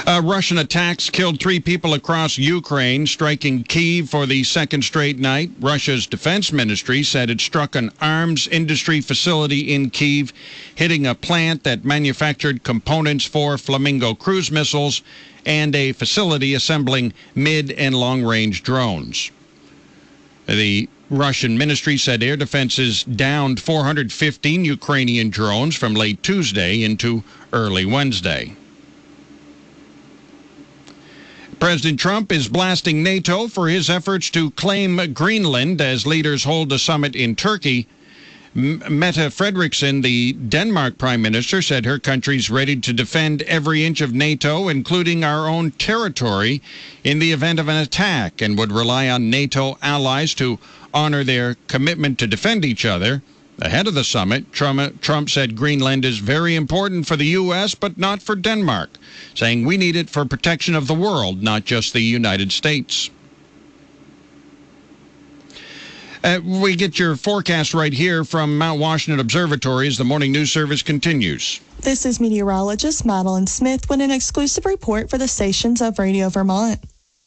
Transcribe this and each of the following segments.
Russian attacks killed 3 people across Ukraine, striking Kyiv for the second straight night. Russia's defense ministry said it struck an arms industry facility in Kyiv, hitting a plant that manufactured components for Flamingo cruise missiles and a facility assembling mid- and long-range drones. The Russian ministry said air defenses downed 415 Ukrainian drones from late Tuesday into early Wednesday. President Trump is blasting NATO for his efforts to claim Greenland as leaders hold a summit in Turkey. Mette Frederiksen, the Denmark prime minister, said her country's ready to defend every inch of NATO, including our own territory, in the event of an attack, and would rely on NATO allies to honor their commitment to defend each other. Ahead of the summit, Trump said Greenland is very important for the U.S., but not for Denmark, saying we need it for protection of the world, not just the United States. We get your forecast right here from Mount Washington Observatory as the morning news service continues. This is meteorologist Madeline Smith with an exclusive report for the stations of Radio Vermont.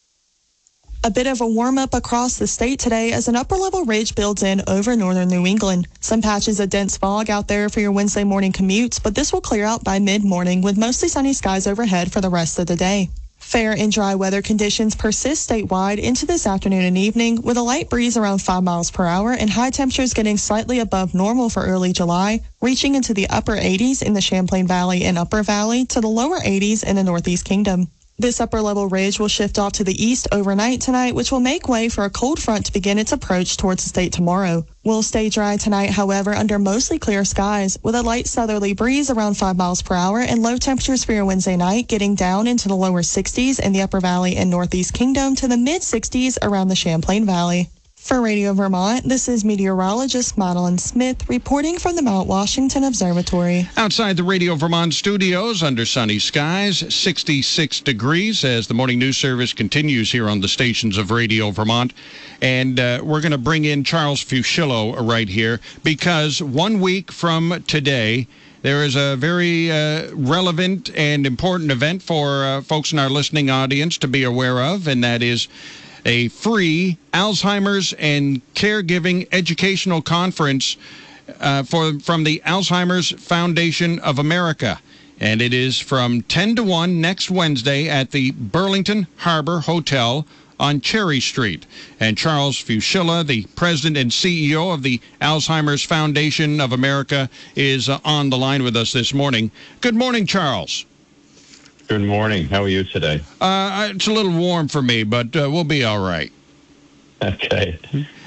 A bit of a warm-up across the state today as an upper-level ridge builds in over northern New England. Some patches of dense fog out there for your Wednesday morning commutes, but this will clear out by mid-morning with mostly sunny skies overhead for the rest of the day. Fair and dry weather conditions persist statewide into this afternoon and evening, with a light breeze around 5 miles per hour and high temperatures getting slightly above normal for early July, reaching into the upper 80s in the Champlain Valley and Upper Valley to the lower 80s in the Northeast Kingdom. This upper-level ridge will shift off to the east overnight tonight, which will make way for a cold front to begin its approach towards the state tomorrow. We'll stay dry tonight, however, under mostly clear skies, with a light southerly breeze around 5 miles per hour and low temperatures for your Wednesday night getting down into the lower 60s in the Upper Valley and Northeast Kingdom to the mid-60s around the Champlain Valley. For Radio Vermont, this is meteorologist Madeline Smith reporting from the Mount Washington Observatory. Outside the Radio Vermont studios, under sunny skies, 66 degrees as the morning news service continues here on the stations of Radio Vermont. And we're going to bring in Charles Fuschillo right here because 1 week from today, there is a very relevant and important event for folks in our listening audience to be aware of, and that is a free Alzheimer's and Caregiving Educational Conference from the Alzheimer's Foundation of America. And it is from 10 to 1 next Wednesday at the Burlington Harbor Hotel on Cherry Street. And Charles Fuschillo, the president and CEO of the Alzheimer's Foundation of America, is on the line with us this morning. Good morning, Charles. Good morning. How are you today? It's a little warm for me, but we'll be all right. Okay.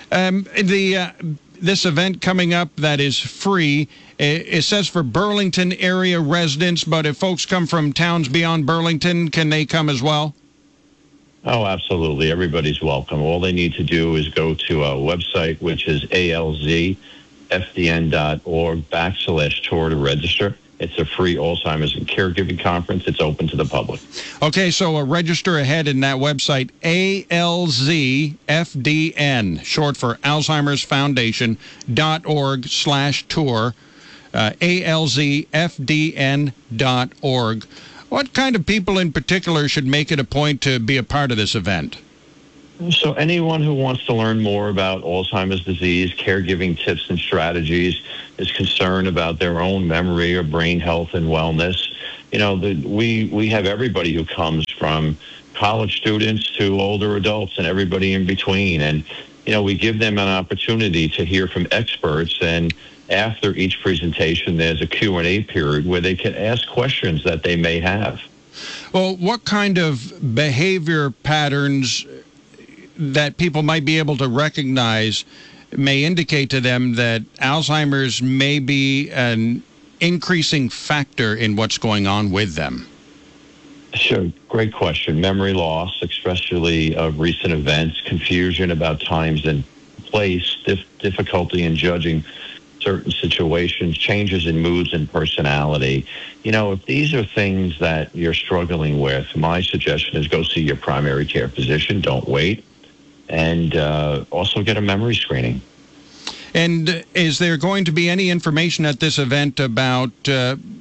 This event coming up that is free, it says for Burlington area residents, but if folks come from towns beyond Burlington, can they come as well? Oh, absolutely. Everybody's welcome. All they need to do is go to a website, which is alzfdn.org/tour to register. It's a free Alzheimer's and Caregiving Conference. It's open to the public. Okay, so register ahead in that website, ALZFDN, short for Alzheimer's Foundation.org/tour, ALZFDN.org. What kind of people in particular should make it a point to be a part of this event? So anyone who wants to learn more about Alzheimer's disease, caregiving tips and strategies, is concerned about their own memory or brain health and wellness, we have everybody who comes from college students to older adults and everybody in between. And, we give them an opportunity to hear from experts. And after each presentation, there's a Q&A period where they can ask questions that they may have. Well, what kind of behavior patterns that people might be able to recognize may indicate to them that Alzheimer's may be an increasing factor in what's going on with them? Sure. Great question. Memory loss, especially of recent events, confusion about times and place, difficulty in judging certain situations, changes in moods and personality. If these are things that you're struggling with, my suggestion is go see your primary care physician. Don't wait. And also get a memory screening. And is there going to be any information at this event about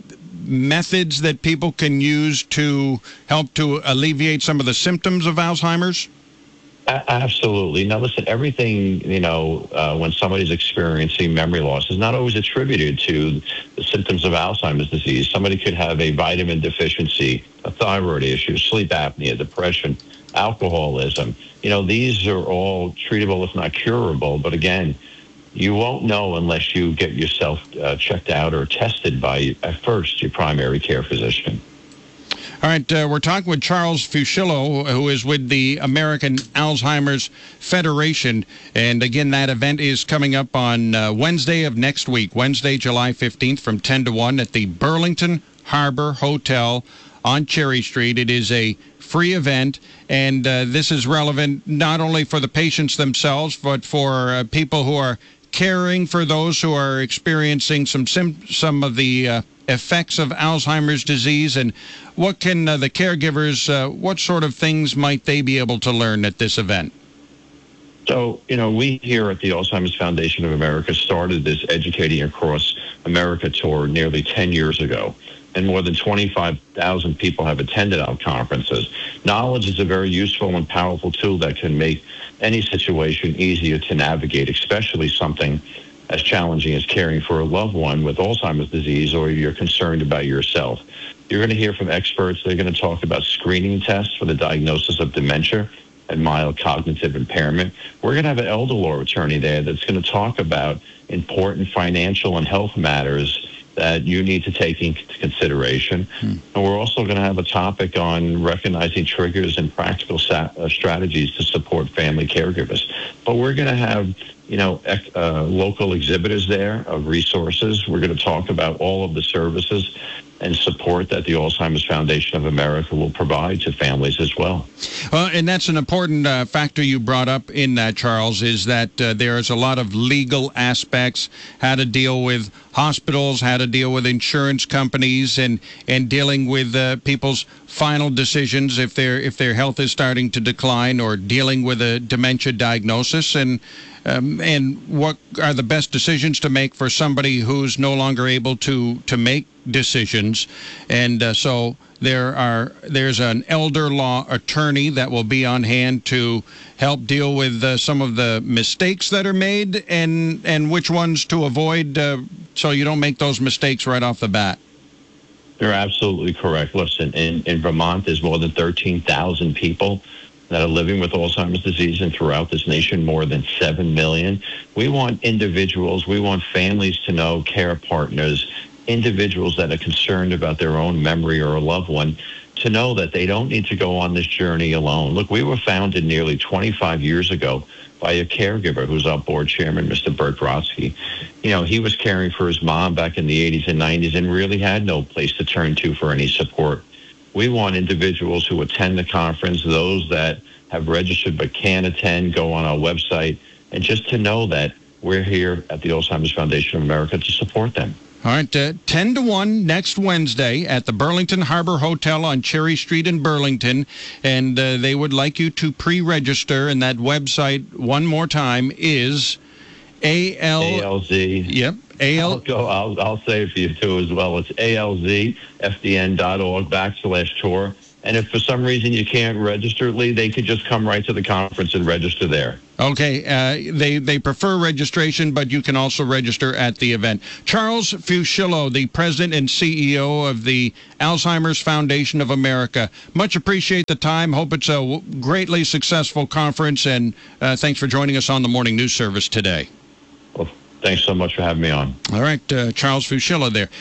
methods that people can use to help to alleviate some of the symptoms of Alzheimer's? Absolutely. Now, listen, everything, when somebody's experiencing memory loss is not always attributed to the symptoms of Alzheimer's disease. Somebody could have a vitamin deficiency, a thyroid issue, sleep apnea, depression, alcoholism. These are all treatable, if not curable. But again, you won't know unless you get yourself checked out or tested by, at first, your primary care physician. All right, we're talking with Charles Fuschillo, who is with the American Alzheimer's Federation. And again, that event is coming up on Wednesday of next week, Wednesday, July 15th from 10 to 1 at the Burlington Harbor Hotel on Cherry Street. It is a free event, and this is relevant not only for the patients themselves, but for people who are caring for those who are experiencing some of the effects of Alzheimer's disease. And what can the caregivers, what sort of things might they be able to learn at this event? So, we here at the Alzheimer's Foundation of America started this Educating Across America tour nearly 10 years ago, and more than 25,000 people have attended our conferences. Knowledge is a very useful and powerful tool that can make any situation easier to navigate, especially something as challenging as caring for a loved one with Alzheimer's disease, or you're concerned about yourself. You're going to hear from experts. They're going to talk about screening tests for the diagnosis of dementia and mild cognitive impairment. We're going to have an elder law attorney there that's going to talk about important financial and health matters that you need to take into consideration. And we're also going to have a topic on recognizing triggers and practical strategies to support family caregivers. But we're going to have, local exhibitors there of resources. We're going to talk about all of the services and support that the Alzheimer's Foundation of America will provide to families as well. And that's an important factor you brought up in that, Charles, is that there is a lot of legal aspects, how to deal with hospitals, how to deal with insurance companies, and dealing with people's final decisions if their health is starting to decline, or dealing with a dementia diagnosis, and what are the best decisions to make for somebody who's no longer able to make decisions. And so there's an elder law attorney that will be on hand to help deal with some of the mistakes that are made, and which ones to avoid, so you don't make those mistakes right off the bat. You're absolutely correct. Listen, in Vermont, there's more than 13,000 people that are living with Alzheimer's disease, and throughout this nation, more than 7 million. We want individuals, we want families to know, care partners, individuals that are concerned about their own memory or a loved one, to know that they don't need to go on this journey alone. Look, we were founded nearly 25 years ago by a caregiver who's our board chairman, Mr. Bert Brodsky. He was caring for his mom back in the 80s and 90s and really had no place to turn to for any support. We want individuals who attend the conference, those that have registered but can't attend, go on our website, and just to know that we're here at the Alzheimer's Foundation of America to support them. All right, 10 to 1 next Wednesday at the Burlington Harbor Hotel on Cherry Street in Burlington, and they would like you to pre-register, and that website, one more time, is ALZ. Yep. I'll say it for you, too, as well. It's alzfdn.org/tour. And if for some reason you can't register, Lee, they could just come right to the conference and register there. Okay. They prefer registration, but you can also register at the event. Charles Fuschillo, the president and CEO of the Alzheimer's Foundation of America. Much appreciate the time. Hope it's a greatly successful conference, and thanks for joining us on the Morning News Service today. Well, thanks so much for having me on. All right, Charles Fuschillo there.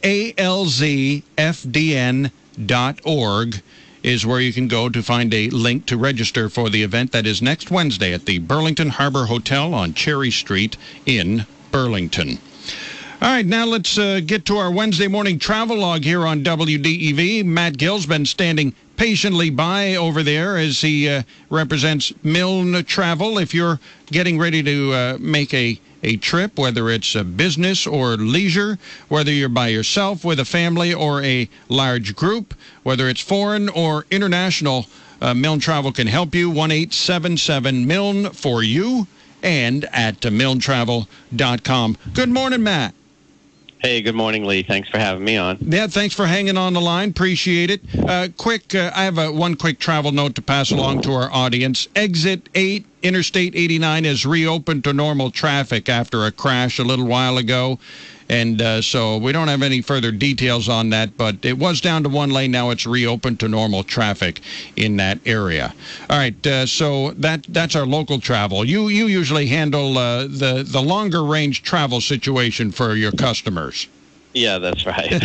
alzfdn.org is where you can go to find a link to register for the event that is next Wednesday at the Burlington Harbor Hotel on Cherry Street in Burlington. All right, now let's get to our Wednesday morning travel log here on WDEV. Matt Gill's been standing patiently by over there as he represents Milne Travel. If you're getting ready to make a trip, whether it's a business or leisure, whether you're by yourself, with a family, or a large group, whether it's foreign or international, Milne Travel can help you. 1-877-MILNE for you, and at milnetravel.com. Good morning, Matt. Hey, good morning, Lee. Thanks for having me on. Yeah, thanks for hanging on the line. Appreciate it. I have one quick travel note to pass along to our audience. Exit 8, Interstate 89 is reopened to normal traffic after a crash a little while ago. And so we don't have any further details on that, but it was down to one lane. Now it's reopened to normal traffic in that area. All right, so that's our local travel. You usually handle the longer range travel situation for your customers. Yeah, that's right.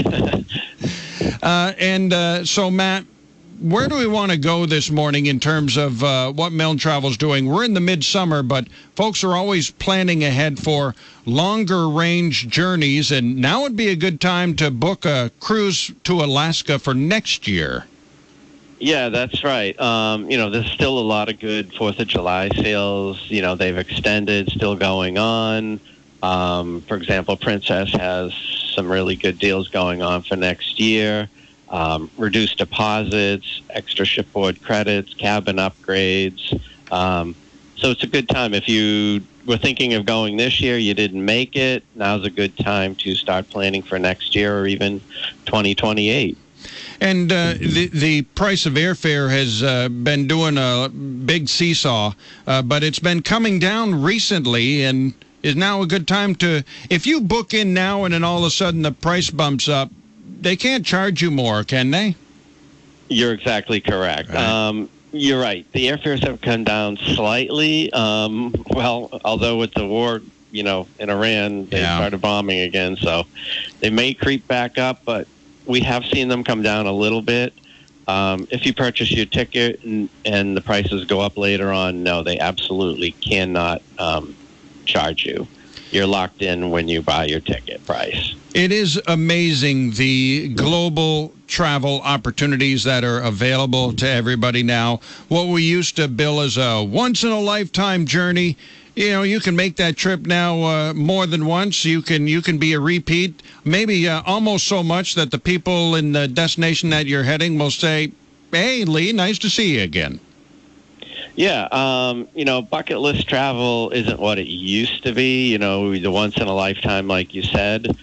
So, Matt, where do we want to go this morning in terms of what Milne Travel's doing? We're in the midsummer, but folks are always planning ahead for longer range journeys, and now would be a good time to book a cruise to Alaska for next year. Yeah, that's right. There's still a lot of good 4th of July sales. They've extended, still going on. For example, Princess has some really good deals going on for next year. Reduced deposits, extra shipboard credits, cabin upgrades. So it's a good time. If you were thinking of going this year, you didn't make it, now's a good time to start planning for next year or even 2028. And the price of airfare has been doing a big seesaw, but it's been coming down recently, and is now a good time to, if you book in now and then all of a sudden the price bumps up, they can't charge you more, can they? You're exactly correct. Right. You're right. The airfares have come down slightly. Although with the war, in Iran, they started bombing again, so they may creep back up, but we have seen them come down a little bit. If you purchase your ticket and the prices go up later on, no, they absolutely cannot charge you. You're locked in when you buy your ticket price. It is amazing the global travel opportunities that are available to everybody now. What we used to bill as a once-in-a-lifetime journey, you can make that trip now more than once. You can be a repeat, maybe almost so much that the people in the destination that you're heading will say, "Hey, Lee, nice to see you again." Yeah, bucket list travel isn't what it used to be, the once in a lifetime, like you said.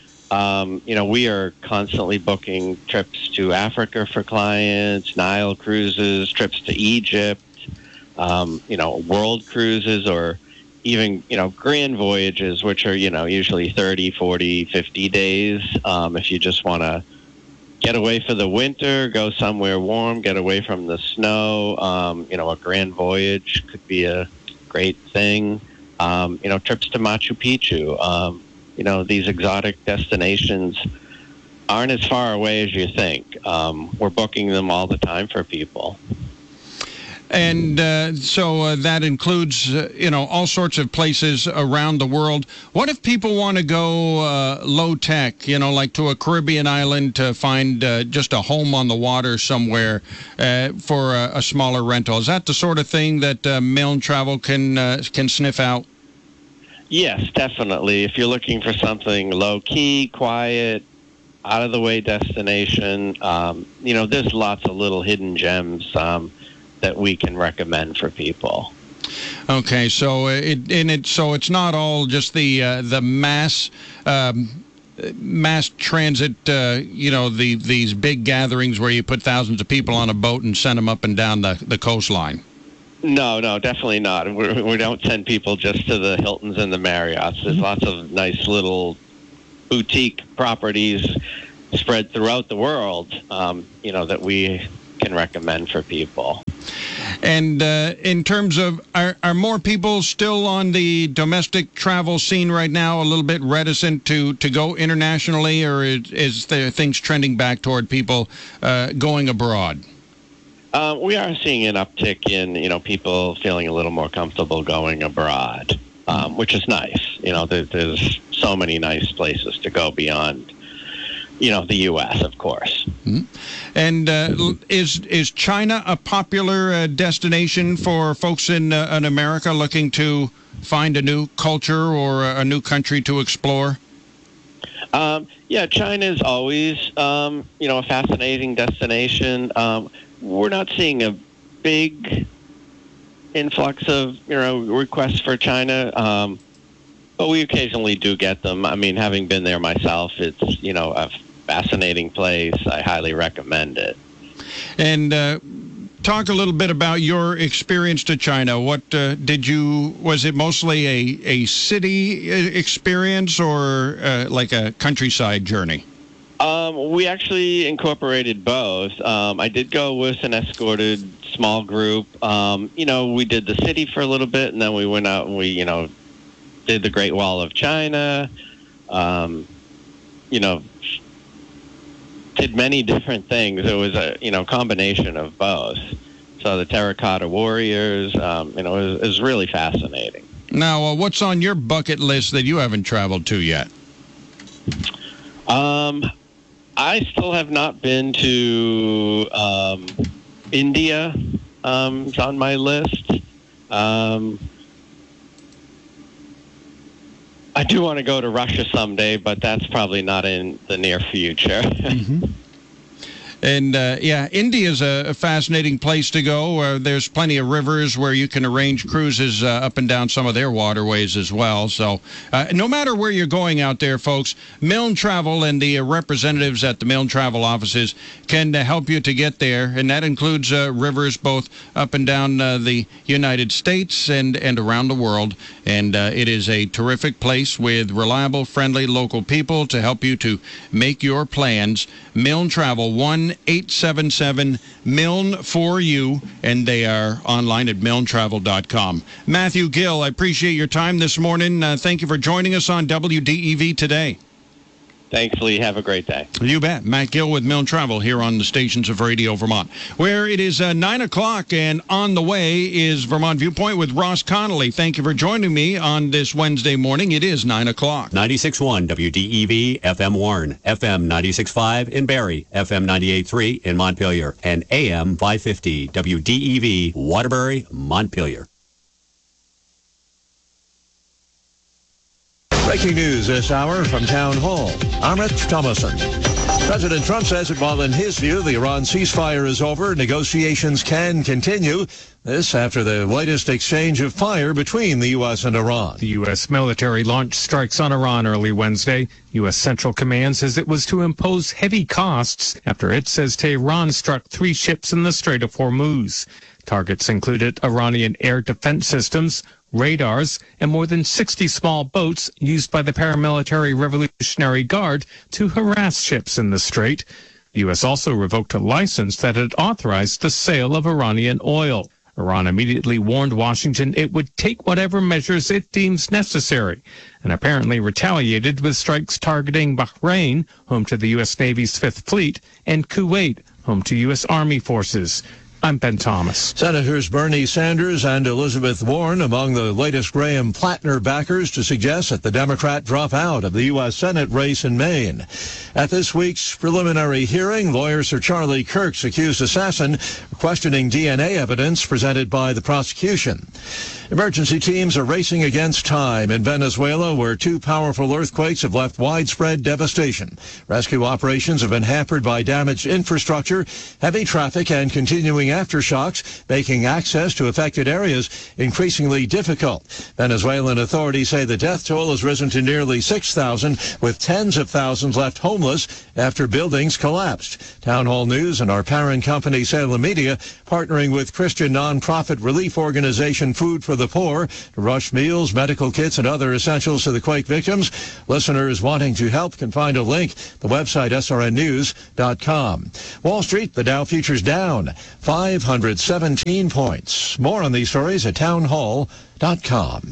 We are constantly booking trips to Africa for clients, Nile cruises, trips to Egypt, world cruises, or even, grand voyages, which are, usually 30, 40, 50 days. If you just want to get away for the winter, go somewhere warm, get away from the snow. A grand voyage could be a great thing. Trips to Machu Picchu. These exotic destinations aren't as far away as you think. We're booking them all the time for people. And so that includes, all sorts of places around the world. What if people want to go low tech, like to a Caribbean island to find just a home on the water somewhere for a smaller rental? Is that the sort of thing that Milne Travel can sniff out? Yes, definitely. If you're looking for something low key, quiet, out of the way destination, there's lots of little hidden gems that we can recommend for people. Okay, so it's not all just the mass transit. These big gatherings where you put thousands of people on a boat and send them up and down the coastline. No, definitely not. We don't send people just to the Hiltons and the Marriotts. There's lots of nice little boutique properties spread throughout the world, that we can recommend for people. And in terms of, are more people still on the domestic travel scene right now a little bit reticent to go internationally, or is there things trending back toward people going abroad? We are seeing an uptick in, people feeling a little more comfortable going abroad, which is nice. There's so many nice places to go beyond, the U.S., of course. Mm-hmm. And is China a popular destination for folks in America looking to find a new culture or a new country to explore? China is always, a fascinating destination. We're not seeing a big influx of, requests for China. but we occasionally do get them. I mean, having been there myself, it's, a fascinating place. I highly recommend it. And talk a little bit about your experience to China. What was it mostly a city experience or like a countryside journey? We actually incorporated both. I did go with an escorted small group. We did the city for a little bit, and then we went out and we, did the Great Wall of China. Did many different things. It was a, combination of both. So the Terracotta Warriors, it was really fascinating. Now, what's on your bucket list that you haven't traveled to yet? I still have not been to India. It's on my list. I do want to go to Russia someday, but that's probably not in the near future. Mm-hmm. And, India's a fascinating place to go. There's plenty of rivers where you can arrange cruises up and down some of their waterways as well. So no matter where you're going out there, folks, Milne Travel and the representatives at the Milne Travel offices can help you to get there. And that includes rivers both up and down the United States and around the world. And it is a terrific place with reliable, friendly local people to help you to make your plans. Milne Travel, 1-877-MILNE-4U, and they are online at milnetravel.com. Matthew Gill, I appreciate your time this morning. Thank you for joining us on WDEV today. Thanks, Lee. Have a great day. You bet. Matt Gill with Milne Travel here on the stations of Radio Vermont, where it is 9 o'clock, and on the way is Vermont Viewpoint with Ross Connolly. Thank you for joining me on this Wednesday morning. It is 9 o'clock. 96.1 WDEV, FM Warren, FM 96.5 in Barrie, FM 98.3 in Montpelier, and AM 550 WDEV, Waterbury, Montpelier. Breaking news this hour from Town Hall. Amit Thomason. President Trump says that while in his view the Iran ceasefire is over, negotiations can continue. This after the latest exchange of fire between the U.S. and Iran. The U.S. military launched strikes on Iran early Wednesday. U.S. Central Command says it was to impose heavy costs after it says Tehran struck 3 ships in the Strait of Hormuz. Targets included Iranian air defense systems, radars, and more than 60 small boats used by the paramilitary Revolutionary Guard to harass ships in the strait. The U.S. also revoked a license that had authorized the sale of Iranian oil. Iran immediately warned Washington it would take whatever measures it deems necessary, and apparently retaliated with strikes targeting Bahrain, home to the U.S. Navy's 5th Fleet, and Kuwait, home to U.S. Army forces. I'm Ben Thomas. Senators Bernie Sanders and Elizabeth Warren among the latest Graham Plattner backers to suggest that the Democrat drop out of the U.S. Senate race in Maine. At this week's preliminary hearing, lawyer Sir Charlie Kirk's accused assassin questioning DNA evidence presented by the prosecution. Emergency teams are racing against time in Venezuela, where 2 powerful earthquakes have left widespread devastation. Rescue operations have been hampered by damaged infrastructure, heavy traffic, and continuing aftershocks, making access to affected areas increasingly difficult. Venezuelan authorities say the death toll has risen to nearly 6,000, with tens of thousands left homeless after buildings collapsed. Town Hall News and our parent company, Salem Media, partnering with Christian nonprofit relief organization Food for the Poor to rush meals, medical kits, and other essentials to the quake victims. Listeners wanting to help can find a link at the website srnnews.com. Wall Street, the Dow futures down 517 points. More on these stories at townhall.com.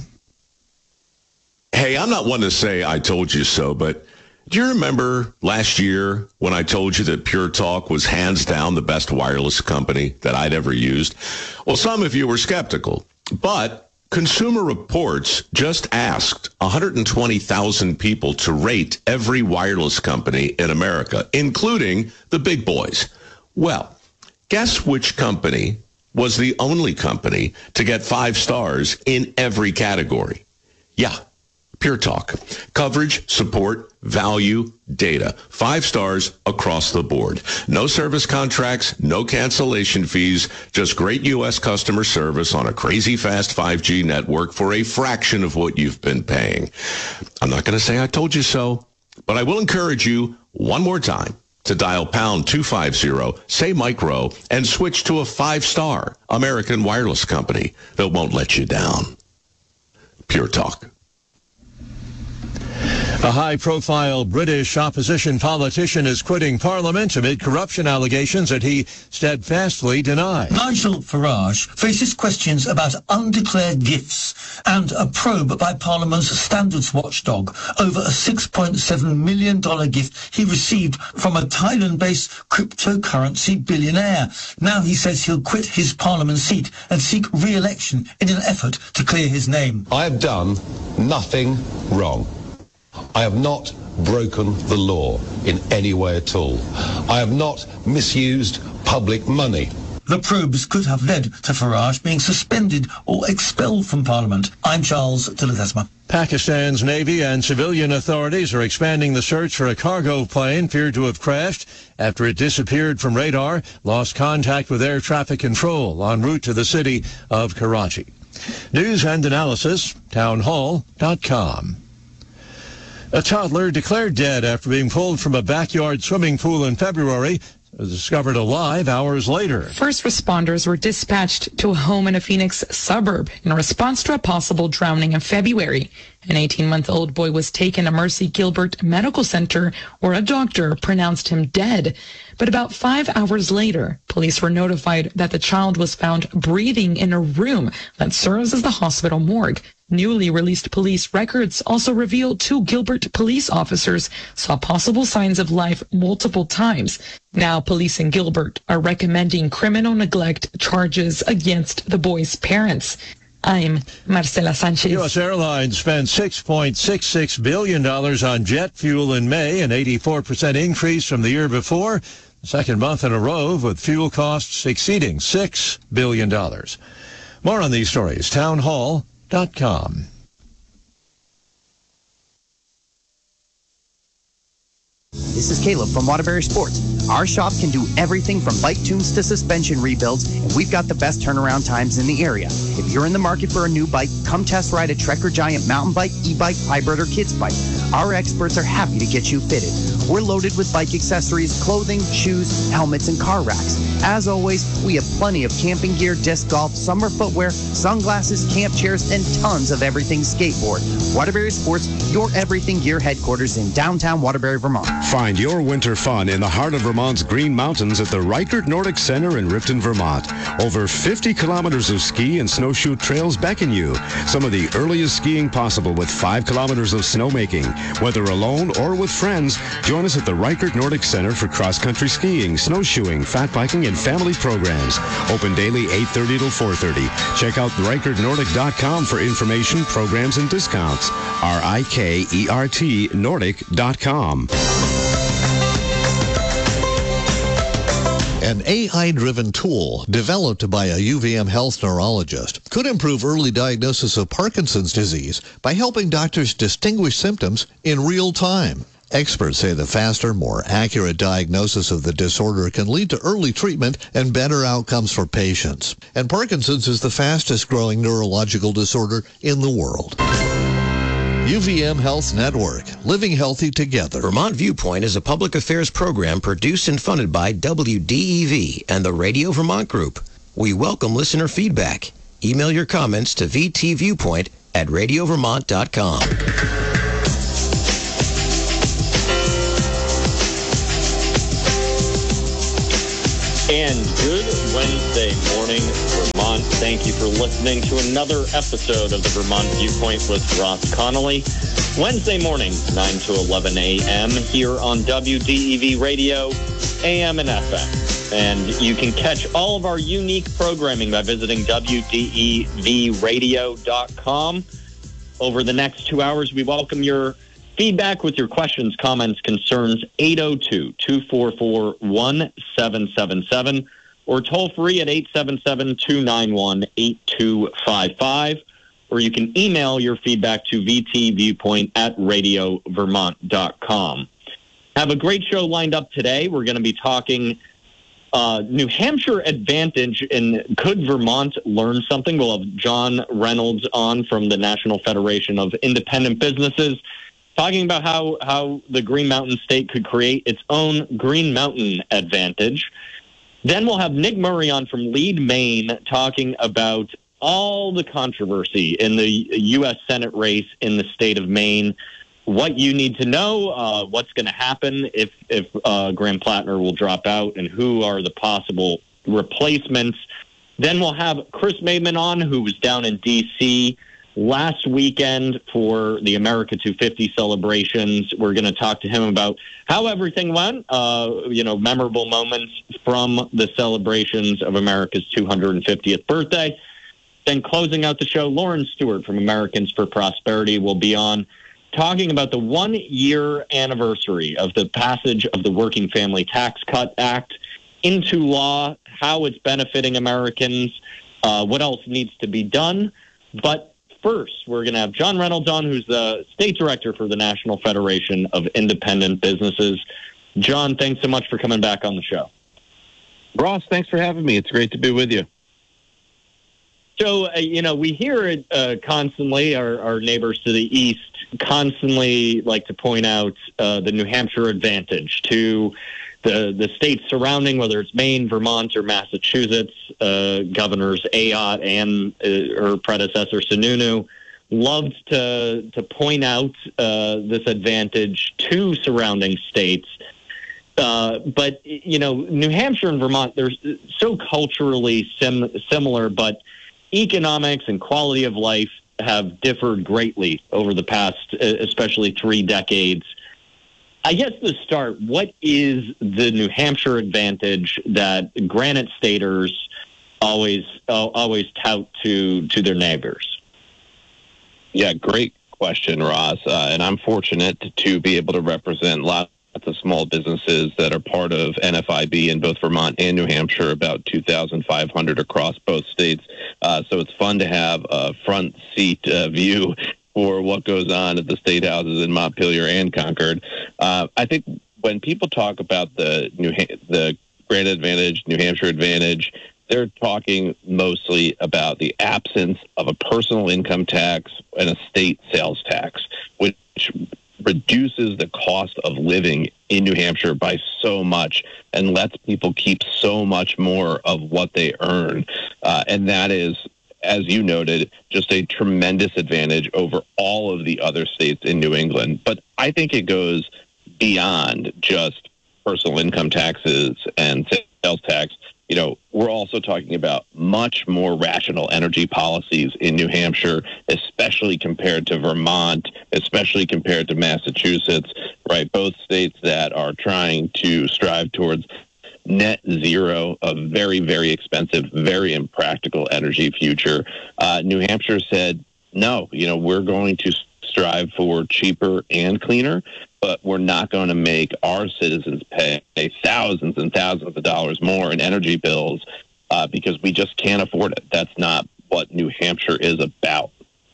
Hey, I'm not one to say I told you so, but do you remember last year when I told you that Pure Talk was hands down the best wireless company that I'd ever used? Well, some of you were skeptical, but Consumer Reports just asked 120,000 people to rate every wireless company in America, including the big boys. Well, guess which company was the only company to get 5 stars in every category? Yeah, Pure Talk. Coverage, support, value, data. 5 stars across the board. No service contracts, no cancellation fees, just great U.S. customer service on a crazy fast 5G network for a fraction of what you've been paying. I'm not going to say I told you so, but I will encourage you one more time to dial pound 250, say micro, and switch to a 5-star American wireless company that won't let you down. Pure Talk. A high-profile British opposition politician is quitting Parliament amid corruption allegations that he steadfastly denied. Nigel Farage faces questions about undeclared gifts and a probe by Parliament's standards watchdog over a $6.7 million gift he received from a Thailand-based cryptocurrency billionaire. Now he says he'll quit his Parliament seat and seek re-election in an effort to clear his name. I have done nothing wrong. I have not broken the law in any way at all. I have not misused public money. The probes could have led to Farage being suspended or expelled from Parliament. I'm Charles de Ledesma. Pakistan's Navy and civilian authorities are expanding the search for a cargo plane feared to have crashed after it disappeared from radar, lost contact with air traffic control en route to the city of Karachi. News and analysis, townhall.com. A toddler declared dead after being pulled from a backyard swimming pool in February was discovered alive hours later. First responders were dispatched to a home in a Phoenix suburb in response to a possible drowning in February. An 18-month-old boy was taken to Mercy Gilbert Medical Center, where a doctor pronounced him dead. But about 5 hours later, police were notified that the child was found breathing in a room that serves as the hospital morgue. Newly released police records also revealed 2 Gilbert police officers saw possible signs of life multiple times. Now, police in Gilbert are recommending criminal neglect charges against the boy's parents. I'm Marcela Sanchez. U.S. Airlines spent $6.66 billion on jet fuel in May, an 84% increase from the year before, the second month in a row with fuel costs exceeding $6 billion. More on these stories, townhall.com. This is Caleb from Waterbury Sports. Our shop can do everything from bike tunes to suspension rebuilds, and we've got the best turnaround times in the area. If you're in the market for a new bike, come test ride a Trekker Giant mountain bike, e-bike, hybrid, or kids bike. Our experts are happy to get you fitted. We're loaded with bike accessories, clothing, shoes, helmets, and car racks. As always, we have plenty of camping gear, disc golf, summer footwear, sunglasses, camp chairs, and tons of everything skateboard. Waterbury Sports, your everything gear headquarters in downtown Waterbury, Vermont. Find your winter fun in the heart of Vermont's Green Mountains at the Reichert Nordic Center in Riften, Vermont. Over 50 kilometers of ski and snowshoe trails beckon you. Some of the earliest skiing possible with 5 kilometers of snowmaking. Whether alone or with friends, join us at the Reichert Nordic Center for cross-country skiing, snowshoeing, fat biking, and family programs. Open daily 8:30 till 4:30. Check out ReichertNordic.com for information, programs, and discounts. RIKERT Nordic.com. An AI-driven tool developed by a UVM health neurologist could improve early diagnosis of Parkinson's disease by helping doctors distinguish symptoms in real time. Experts say the faster, more accurate diagnosis of the disorder can lead to early treatment and better outcomes for patients. And Parkinson's is the fastest growing neurological disorder in the world. UVM Health Network, living healthy together. Vermont Viewpoint is a public affairs program produced and funded by WDEV and the Radio Vermont Group. We welcome listener feedback. Email your comments to vtviewpoint@radiovermont.com. And good Wednesday morning, Vermont. Thank you for listening to another episode of the Vermont Viewpoint with Ross Connolly. Wednesday morning, 9 to 11 a.m. here on WDEV Radio, AM and FM. And you can catch all of our unique programming by visiting WDEVradio.com. Over the next 2 hours, we welcome your feedback with your questions, comments, concerns, 802-244-1777, or toll free at 877-291-8255. or you can email your feedback to vtviewpoint@radiovermont.com. Have a great show lined up today. We're going to be talking New Hampshire Advantage, and could Vermont learn something? We'll have John Reynolds on from the National Federation of Independent Businesses, talking about how the Green Mountain State could create its own Green Mountain Advantage. Then we'll have Nick Murray on from Lead, Maine, talking about all the controversy in the U.S. Senate race in the state of Maine, what you need to know, what's going to happen if Graham Plattner will drop out, and who are the possible replacements. Then we'll have Chris Maidman on, who was down in D.C. last weekend for the America 250 celebrations. We're going to talk to him about how everything went, memorable moments from the celebrations of America's 250th birthday. Then closing out the show, Lauren Stewart from Americans for Prosperity will be on, talking about the 1-year anniversary of the passage of the Working Family Tax Cut Act into law, how it's benefiting Americans, what else needs to be done. But first, we're going to have John Reynolds on, who's the state director for the National Federation of Independent Businesses. John, thanks so much for coming back on the show. Ross, thanks for having me. It's great to be with you. So, we hear it constantly, our neighbors to the east constantly like to point out the New Hampshire Advantage to the states surrounding, whether it's Maine, Vermont, or Massachusetts. Governors Ayotte and her predecessor Sununu loved to point out this advantage to surrounding states. But, New Hampshire and Vermont, they're so culturally similar, but economics and quality of life have differed greatly over the past, especially 3 decades. I guess to start, what is the New Hampshire Advantage that Granite Staters always tout to their neighbors? Yeah, great question, Ross. And I'm fortunate to be able to represent lots of small businesses that are part of NFIB in both Vermont and New Hampshire, about 2,500 across both states. So it's fun to have a front seat view for what goes on at the state houses in Montpelier and Concord. I think when people talk about the Granite Advantage, New Hampshire Advantage, they're talking mostly about the absence of a personal income tax and a state sales tax, which reduces the cost of living in New Hampshire by so much and lets people keep so much more of what they earn. And that is, as you noted, just a tremendous advantage over all of the other states in New England. But I think it goes beyond just personal income taxes and sales tax. We're also talking about much more rational energy policies in New Hampshire, especially compared to Vermont, especially compared to Massachusetts, right? Both states that are trying to strive towards net zero, a very, very expensive, very impractical energy future. New Hampshire said, no, we're going to strive for cheaper and cleaner, but we're not going to make our citizens pay thousands and thousands of dollars more in energy bills because we just can't afford it. That's not what New Hampshire is about.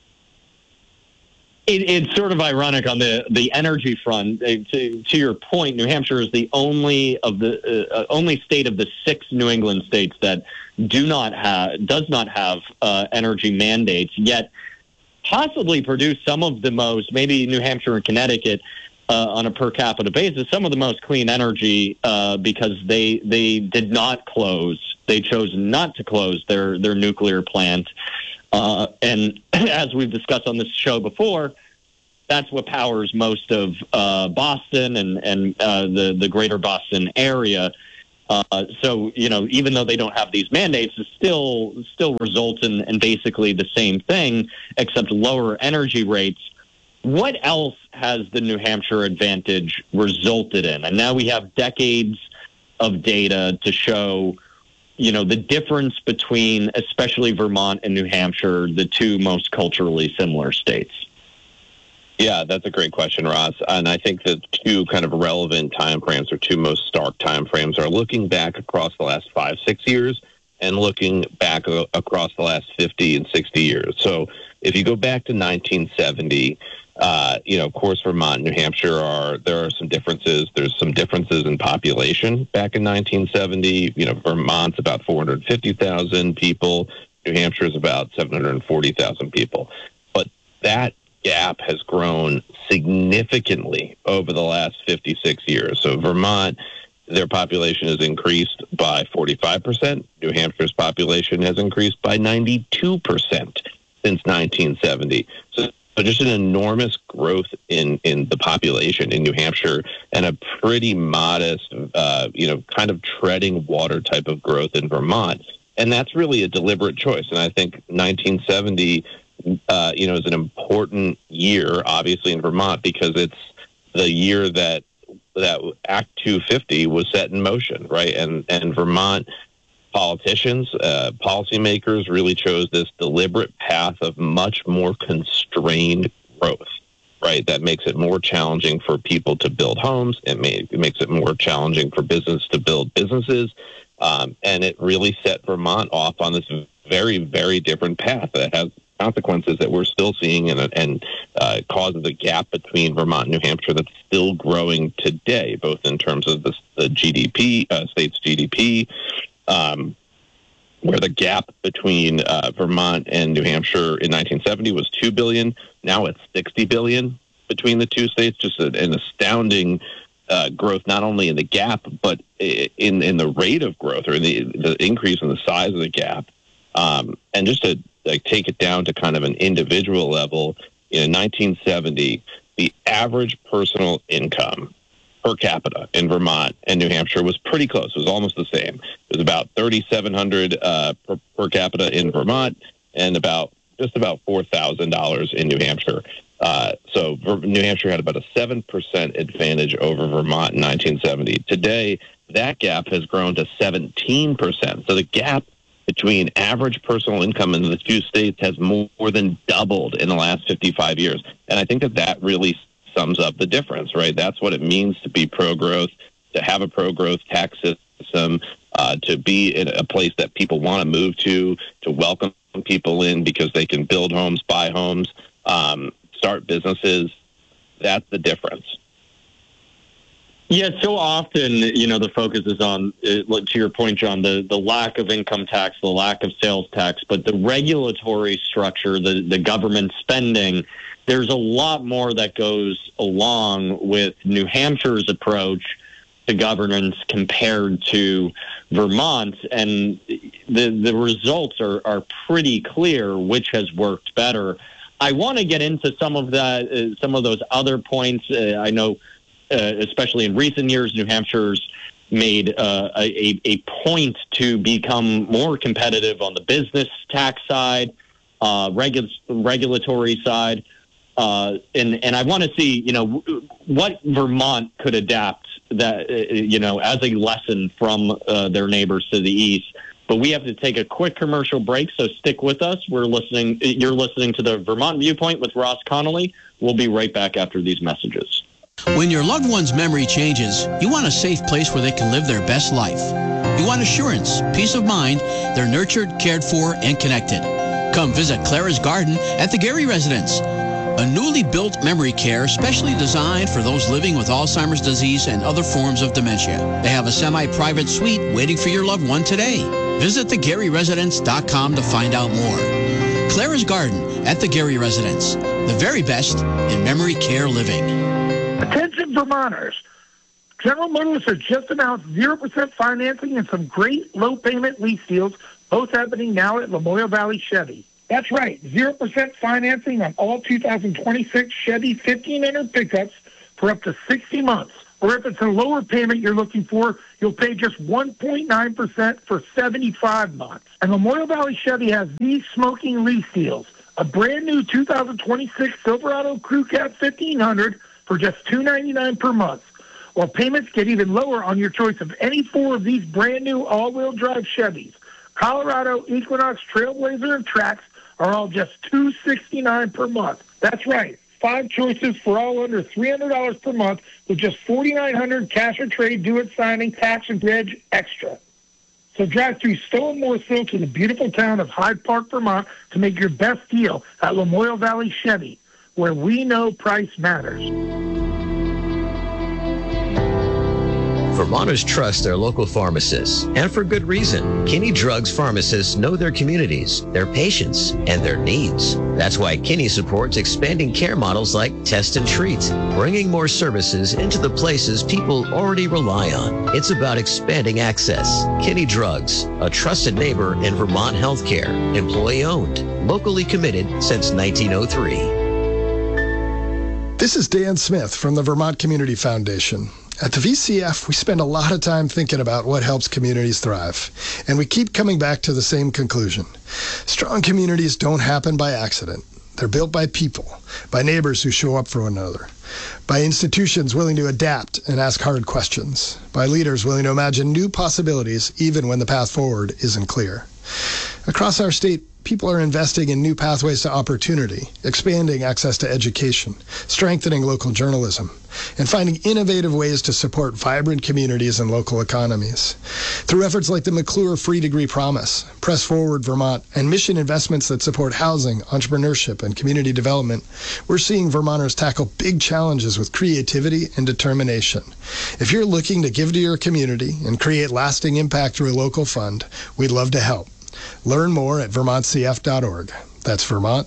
It's sort of ironic on the energy front. To your point, New Hampshire is the only state of the 6 New England states that does not have energy mandates, yet possibly produce some of the most, maybe New Hampshire and Connecticut, on a per capita basis, some of the most clean energy because they did not close. They chose not to close their nuclear plant. And as we've discussed on this show before, that's what powers most of Boston and the greater Boston area. So, even though they don't have these mandates, it still results in basically the same thing, except lower energy rates. What else has the New Hampshire Advantage resulted in? And now we have decades of data to show, the difference between, especially Vermont and New Hampshire, the 2 most culturally similar states. Yeah, that's a great question, Ross. And I think the 2 kind of relevant timeframes, or 2 most stark timeframes, are looking back across the last 5-6 years and looking back across the last 50 and 60 years. So if you go back to 1970, of course, Vermont and New Hampshire there are some differences. There's some differences in population back in 1970. Vermont's about 450,000 people. New Hampshire is about 740,000 people. But that gap has grown significantly over the last 56 years. So Vermont, their population has increased by 45%. New Hampshire's population has increased by 92% since 1970. So just an enormous growth in the population in New Hampshire, and a pretty modest, kind of treading water type of growth in Vermont. And that's really a deliberate choice. And I think 1970, is an important year, obviously, in Vermont, because it's the year that Act 250 was set in motion, right? And Vermont politicians, policymakers really chose this deliberate path of much more constrained growth, right? That makes it more challenging for people to build homes. It makes it more challenging for business to build businesses. And it really set Vermont off on this very, very different path that has consequences that we're still seeing and causes a gap between Vermont and New Hampshire that's still growing today, both in terms of the GDP, state's GDP, where the gap between Vermont and New Hampshire in 1970 was $2 billion. Now it's $60 billion between the two states. Just an astounding growth, not only in the gap, but in the rate of growth, or in the increase in the size of the gap. And just to take it down to kind of an individual level, in 1970, the average personal income per capita in Vermont and New Hampshire was pretty close. It was almost the same. It was about $3,700 per capita in Vermont, and just about $4,000 in New Hampshire. So New Hampshire had about a 7% advantage over Vermont in 1970. Today, that gap has grown to 17%. So the gap between average personal income in the two states has more than doubled in the last 55 years. And I think that really sums up the difference, right? That's what it means to be pro-growth, to have a pro-growth tax system, to be in a place that people want to move to welcome people in because they can build homes, buy homes, start businesses. That's the difference. Yeah, so often, the focus is on, to your point, John, the lack of income tax, the lack of sales tax, but the regulatory structure, the government spending, there's a lot more that goes along with New Hampshire's approach to governance compared to Vermont, and the results are pretty clear, which has worked better. I want to get into some of those other points. I know, especially in recent years, New Hampshire's made a point to become more competitive on the business tax side, regulatory side, and I want to see, what Vermont could adapt that, as a lesson from their neighbors to the east. But we have to take a quick commercial break, so stick with us. You're listening to the Vermont Viewpoint with Ross Connolly. We'll be right back after these messages. When your loved one's memory changes, you want a safe place where they can live their best life. You want assurance, peace of mind, they're nurtured, cared for, and connected. Come visit Clara's Garden at the Gary Residence, a newly built memory care specially designed for those living with Alzheimer's disease and other forms of dementia. They have a semi-private suite waiting for your loved one today. Visit thegaryresidence.com to find out more. Clara's Garden at the Gary Residence, the very best in memory care living. Attention Vermonters. General Motors has just announced 0% financing and some great low-payment lease deals, both happening now at Lamoille Valley Chevy. That's right, 0% financing on all 2026 Chevy 1500 pickups for up to 60 months. Or if it's a lower payment you're looking for, you'll pay just 1.9% for 75 months. And Lamoille Valley Chevy has these smoking lease deals. A brand new 2026 Silverado Crew Cab 1500 for just $299 per month, while payments get even lower on your choice of any four of these brand new all-wheel drive Chevys. Colorado, Equinox, Trailblazer, and Trax are all just $269 per month. That's right, 5 choices for all under $300 per month with just $4,900 cash or trade due at signing, tax and reg extra. So drive through Stonemoor Hill to the beautiful town of Hyde Park, Vermont to make your best deal at Lamoille Valley Chevy, where we know price matters. Vermonters trust their local pharmacists, and for good reason. Kinney Drugs pharmacists know their communities, their patients, and their needs. That's why Kinney supports expanding care models like Test and Treat, bringing more services into the places people already rely on. It's about expanding access. Kinney Drugs, a trusted neighbor in Vermont healthcare, employee-owned, locally committed since 1903. This is Dan Smith from the Vermont Community Foundation. At the VCF, we spend a lot of time thinking about what helps communities thrive, and we keep coming back to the same conclusion. Strong communities don't happen by accident. They're built by people, by neighbors who show up for one another, by institutions willing to adapt and ask hard questions, by leaders willing to imagine new possibilities even when the path forward isn't clear. Across our state, people are investing in new pathways to opportunity, expanding access to education, strengthening local journalism, and finding innovative ways to support vibrant communities and local economies. Through efforts like the McClure Free Degree Promise, Press Forward Vermont, and mission investments that support housing, entrepreneurship, and community development, we're seeing Vermonters tackle big challenges with creativity and determination. If you're looking to give to your community and create lasting impact through a local fund, we'd love to help. Learn more at vermontcf.org. That's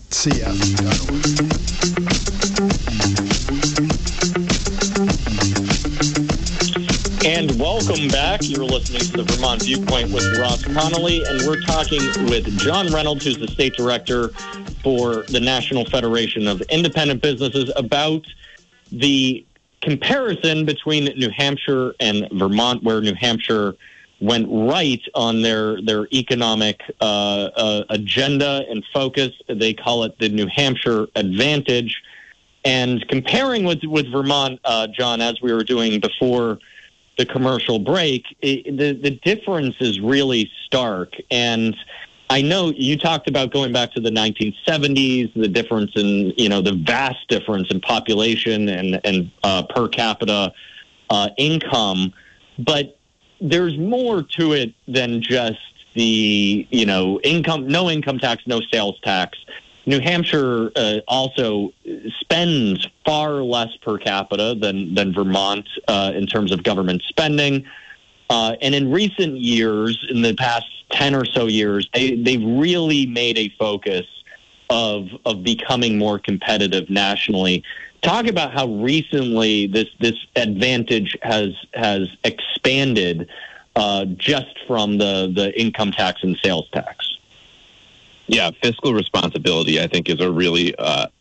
vermontcf.org. And welcome back. You're listening to the Vermont Viewpoint with Ross Connolly, and we're talking with John Reynolds, who's the state director for the National Federation of Independent Businesses, about the comparison between New Hampshire and Vermont, where New Hampshire went right on their economic agenda and focus. They call it the New Hampshire Advantage. And comparing with Vermont, John, as we were doing before the commercial break, the difference is really stark. And I know you talked about going back to the 1970s, the difference in, the vast difference in population and per capita income, but there's more to it than just the, no income tax, no sales tax. New Hampshire also spends far less per capita than Vermont in terms of government spending. And in recent years, in the past 10 or so years, they've really made a focus of becoming more competitive nationally. Talk about how recently this advantage has expanded just from the income tax and sales tax. Yeah, fiscal responsibility, I think, is a really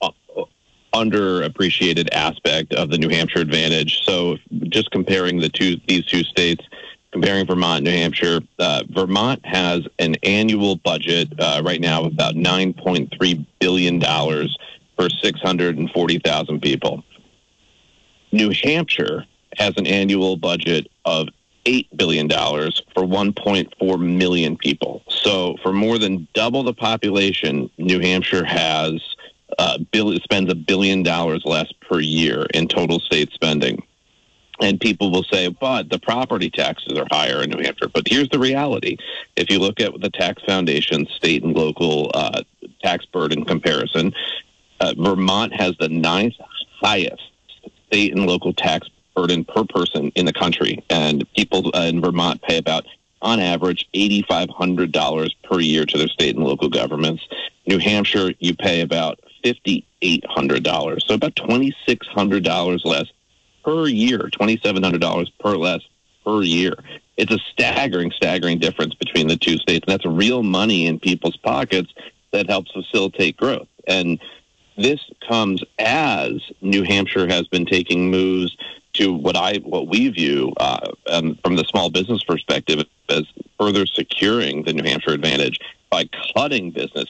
underappreciated aspect of the New Hampshire Advantage. So just comparing these two states, comparing Vermont and New Hampshire, Vermont has an annual budget right now of about $9.3 billion for 640,000 people. New Hampshire has an annual budget of $8 billion for 1.4 million people. So for more than double the population, New Hampshire has spends $1 billion less per year in total state spending. And people will say, but the property taxes are higher in New Hampshire. But here's the reality. If you look at the Tax Foundation's state and local tax burden comparison, Vermont has the 9th highest state and local tax burden per person in the country. And people in Vermont pay about, on average, $8,500 per year to their state and local governments. New Hampshire, you pay about $5,800. So about $2,600 less per year, $2,700 less per year. It's a staggering difference between the two states. And that's real money in people's pockets that helps facilitate growth. And this comes as New Hampshire has been taking moves to what we view from the small business perspective as further securing the New Hampshire Advantage by cutting business